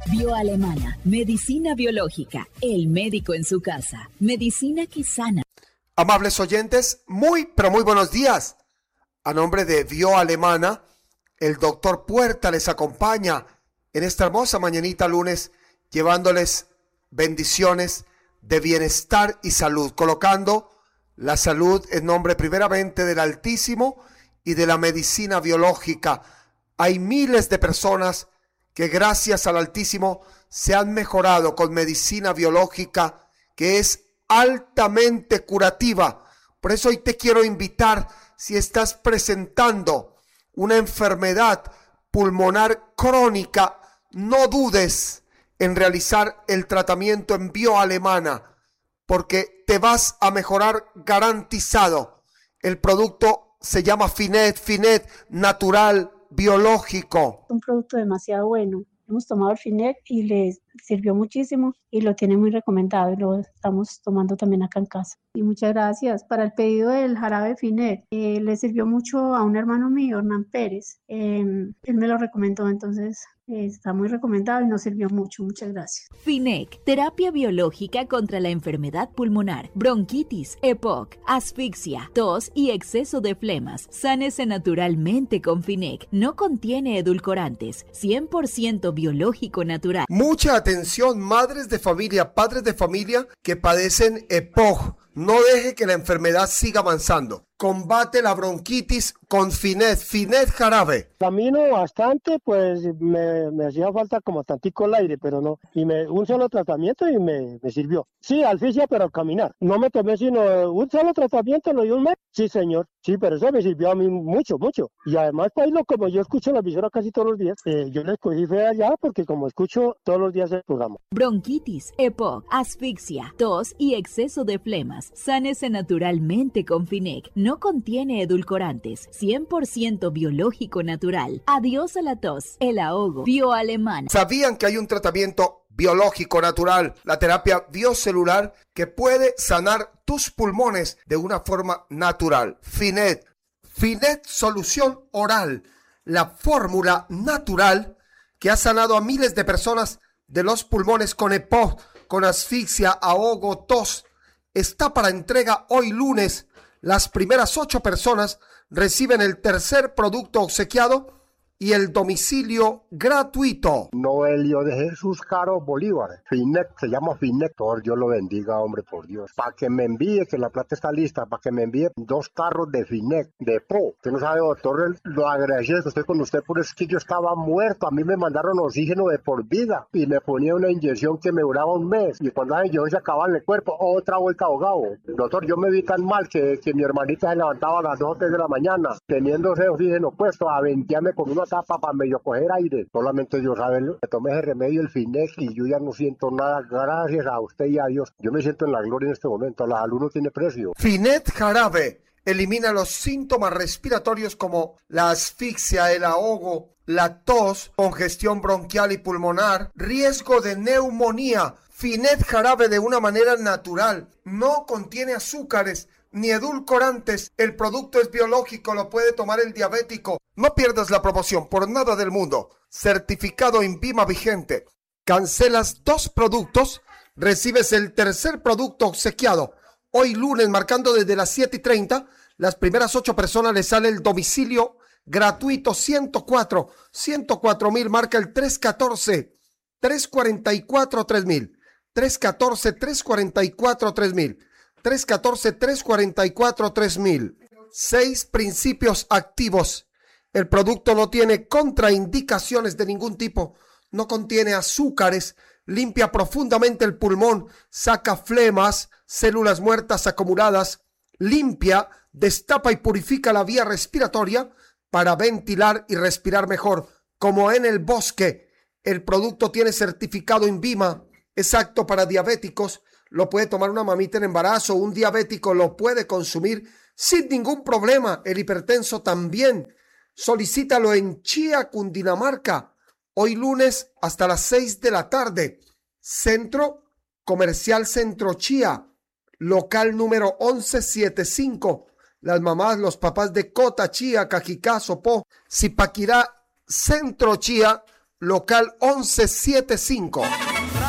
Bioalemana, medicina biológica, el médico en su casa, medicina que sana. Amables oyentes, pero muy buenos días. A nombre de Bioalemana, el doctor Puerta les acompaña en esta hermosa mañanita lunes, llevándoles bendiciones de bienestar y salud, colocando la salud en nombre primeramente del Altísimo y de la medicina biológica. Hay miles de personas que gracias al Altísimo se han mejorado con medicina biológica que es altamente curativa. Por eso hoy te quiero invitar, si estás presentando una enfermedad pulmonar crónica, no dudes en realizar el tratamiento en Bioalemana, porque te vas a mejorar garantizado. El producto se llama Finet natural, biológico. Un producto demasiado bueno. Hemos tomado el Finet y le sirvió muchísimo y lo tiene muy recomendado y lo estamos tomando también acá en casa. Y muchas gracias. Para el pedido del jarabe Finet, le sirvió mucho a un hermano mío, Hernán Pérez. Él me lo recomendó, entonces está muy recomendado y nos sirvió mucho. Muchas gracias. Finec, terapia biológica contra la enfermedad pulmonar, bronquitis, EPOC, asfixia, tos y exceso de flemas. Sánese naturalmente con Finec. No contiene edulcorantes, 100% biológico natural. Mucha atención, madres de familia, padres de familia que padecen EPOC. No deje que la enfermedad siga avanzando. Combate la bronquitis con Finet jarabe. Camino bastante, pues me hacía falta como tantico el aire, pero no. Y un solo tratamiento y me sirvió. Sí, asfixia, pero al caminar. No me tomé sino un solo tratamiento, lo di un mes. Sí, señor. Sí, pero eso me sirvió a mí mucho. Y además, pues, como yo escucho la emisora casi todos los días, yo le escogí fe allá porque como escucho todos los días el programa. Bronquitis, EPOC, asfixia, tos y exceso de flemas. Sánese naturalmente con Finec. No contiene edulcorantes, 100% biológico natural. Adiós a la tos, el ahogo. Bioalemana. ¿Sabían que hay un tratamiento biológico natural, la terapia biocelular, que puede sanar tus pulmones de una forma natural? Finet solución oral, la fórmula natural que ha sanado a miles de personas de los pulmones con EPOC, con asfixia, ahogo, tos. Está para entrega hoy lunes. Las primeras 8 personas reciben el tercer producto obsequiado y el domicilio gratuito. Noelio de Jesús Caro Bolívar. Finet, se llama Finet. Por Dios lo bendiga, hombre, por Dios. Para que me envíe, que la plata está lista, para que me envíe 2 carros de Finet, de Pro. Usted no sabe, doctor, lo agradecido que estoy con usted, por es que yo estaba muerto. A mí me mandaron oxígeno de por vida y me ponía una inyección que me duraba un mes. Y cuando la inyección se acababa en el cuerpo, otra vuelta ahogado. Doctor, yo me vi tan mal que mi hermanita se levantaba a las 2 o 3 de la mañana, teniendo ese oxígeno puesto, a ventearme con una tapa para medio coger aire. Solamente yo saben, me tomé ese remedio, el Finet, y yo ya no siento nada. Gracias a usted y a Dios. Yo me siento en la gloria en este momento. La salud no tiene precio. Finet jarabe elimina los síntomas respiratorios como la asfixia, el ahogo, la tos, congestión bronquial y pulmonar, riesgo de neumonía. Finet jarabe de una manera natural. No contiene azúcares ni edulcorantes. El producto es biológico, lo puede tomar el diabético. No pierdas la promoción por nada del mundo. Certificado INVIMA vigente. Cancelas 2 productos, recibes el tercer producto obsequiado. Hoy lunes, marcando desde las 7:30, las primeras 8 personas les sale el domicilio gratuito. 104,000, marca el 314-344-3000. 314-344-3000. 314-344-3000. 6 principios activos. El producto no tiene contraindicaciones de ningún tipo. No contiene azúcares. Limpia profundamente el pulmón. Saca flemas, células muertas acumuladas. Limpia, destapa y purifica la vía respiratoria para ventilar y respirar mejor. Como en el bosque. El producto tiene certificado INVIMA. Es apto para diabéticos. Lo puede tomar una mamita en embarazo, un diabético lo puede consumir sin ningún problema. El hipertenso también. Solicítalo en Chía, Cundinamarca. Hoy lunes hasta las 6 de la tarde. Centro Comercial Centro Chía. Local número 1175. Las mamás, los papás de Cota, Chía, Cajicá, Sopó, Zipaquirá, Centro Chía. local 1175.